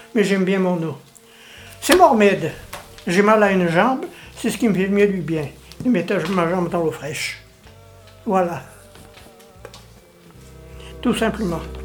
mais j'aime bien mon eau. C'est Mohamed. J'ai mal à une jambe, c'est ce qui me fait le mieux du bien. De mettre ma jambe dans l'eau fraîche. Voilà. Tout simplement.